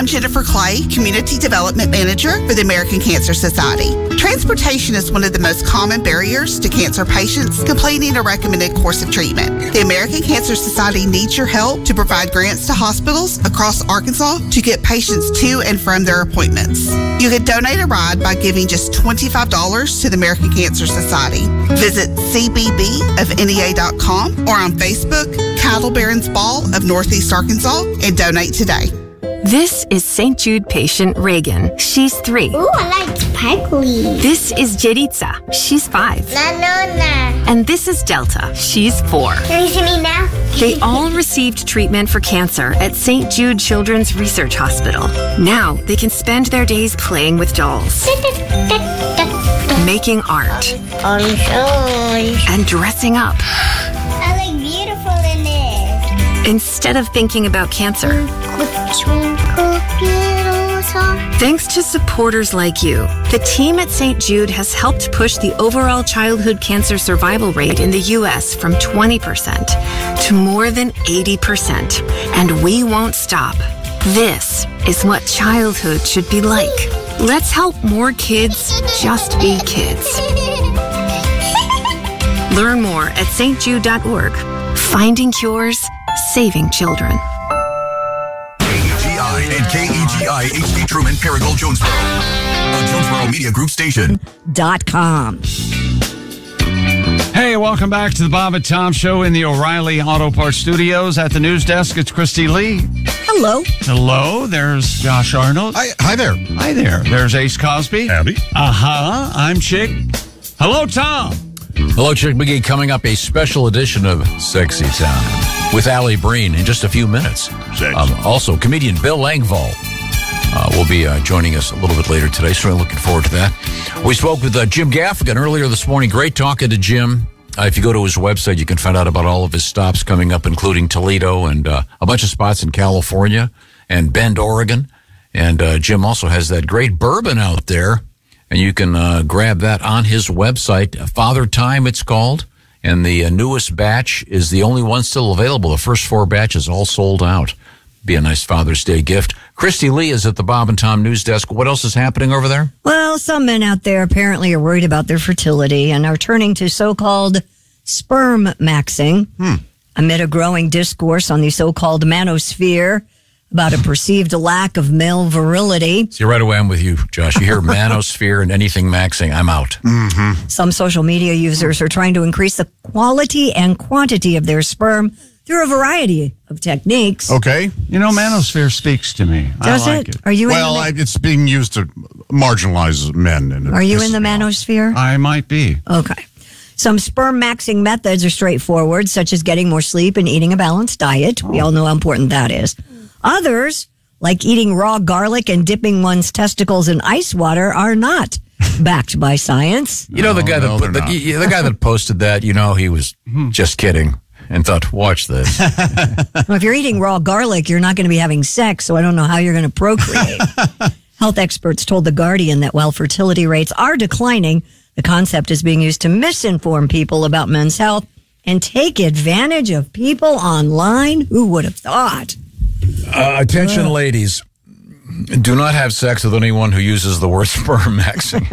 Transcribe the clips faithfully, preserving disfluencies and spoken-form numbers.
I'm Jennifer Clay, Community Development Manager for the American Cancer Society. Transportation is one of the most common barriers to cancer patients completing a recommended course of treatment. The American Cancer Society needs your help to provide grants to hospitals across Arkansas to get patients to and from their appointments. You can donate a ride by giving just twenty-five dollars to the American Cancer Society. Visit c b b of n e a dot com or on Facebook, Cattle Barons Ball of Northeast Arkansas, and donate today. This is Saint Jude patient Reagan. She's three. Ooh, I like sparkly. This is Jeritza. She's five. No, no, no. And this is Delta. She's four. Can you see me now? They all received treatment for cancer at Saint Jude Children's Research Hospital. Now they can spend their days playing with dolls, making art, and dressing up. I look beautiful in this. Instead of thinking about cancer. Thanks to supporters like you, the team at Saint Jude has helped push the overall childhood cancer survival rate in the U S from twenty percent to more than eighty percent. And we won't stop. This is what childhood should be like. Let's help more kids just be kids. Learn more at s t jude dot org. Finding cures, saving children. And K E G I H D Truman, Paragould, Jonesboro. A Jonesboro Media Group station. Dot com. Hey, welcome back to the Bob and Tom Show in the O'Reilly Auto Parts Studios. At the news desk, it's Christy Lee. Hello. Hello, there's Josh Arnold. Hi, hi there. Hi there. There's Ace Cosby. Howdy. Uh-huh, I'm Chick. Hello, Tom. Hello, Chick McGee. Coming up, a special edition of Sexy Time with Allie Breen in just a few minutes. Um, also, comedian Bill Langvall uh, will be uh, joining us a little bit later today, so I'm looking forward to that. We spoke with uh, Jim Gaffigan earlier this morning. Great talking to Jim. Uh, if you go to his website, you can find out about all of his stops coming up, including Toledo and uh, a bunch of spots in California and Bend, Oregon. And uh, Jim also has that great bourbon out there, and you can uh, grab that on his website. Father Time, it's called. And the uh, newest batch is the only one still available. The first four batches all sold out. Be a nice Father's Day gift. Christy Lee is at the Bob and Tom News Desk. What else is happening over there? Well, some men out there apparently are worried about their fertility and are turning to so-called sperm maxing hmm. amid a growing discourse on the so-called manosphere about a perceived lack of male virility. See, right away I'm with you, Josh. You hear manosphere and anything maxing, I'm out. Mm-hmm. Some social media users are trying to increase the quality and quantity of their sperm through a variety of techniques. Okay. You know, manosphere speaks to me. Does I like it? it? Are you well, in the I, it's being used to marginalize men. In Are you in the manosphere? I might be. Okay. Some sperm maxing methods are straightforward, such as getting more sleep and eating a balanced diet. We all know how important that is. Others, like eating raw garlic and dipping one's testicles in ice water, are not backed by science. You know, the guy no, that the, the guy that posted that, you know, he was just kidding and thought, watch this. Well, if you're eating raw garlic, you're not going to be having sex, so I don't know how you're going to procreate. Health experts told The Guardian that while fertility rates are declining, the concept is being used to misinform people about men's health and take advantage of people online. Who would have thought? Uh, attention, uh. ladies. Do not have sex with anyone who uses the word sperm maxing.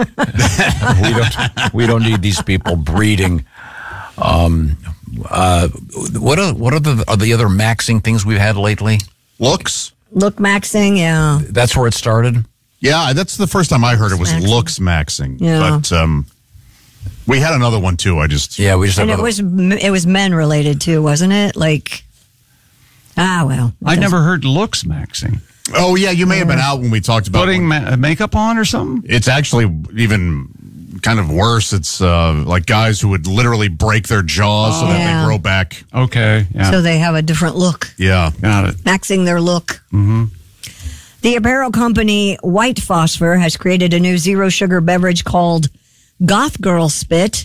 we don't. We don't need these people breeding. Um, uh, what are what are the are the other maxing things we've had lately? Looks. Look maxing, yeah. That's where it started. Yeah, that's the first time I heard it was maxing. looks maxing. Yeah. But um, we had another one too. I just yeah, we just and had it was it was men related too, wasn't it? Like. Ah, well. I never heard looks maxing. Oh, yeah, you may have been out when we talked about putting ma- makeup on or something. It's actually even kind of worse. It's uh, like guys who would literally break their jaws oh. so that Yeah. they grow back. Okay, yeah. So they have a different look. Yeah. Got it. Maxing their look. Mm-hmm. The apparel company White Phosphor has created a new zero-sugar beverage called Goth Girl Spit.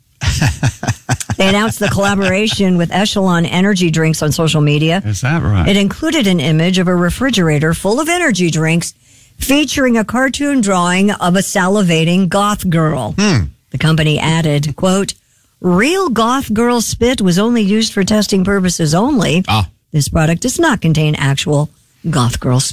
They announced the collaboration with Echelon Energy Drinks on social media. Is that right? It included an image of a refrigerator full of energy drinks featuring a cartoon drawing of a salivating goth girl. Hmm. The company added, quote, real goth girl spit was only used for testing purposes only. Ah. This product does not contain actual goth girl spit.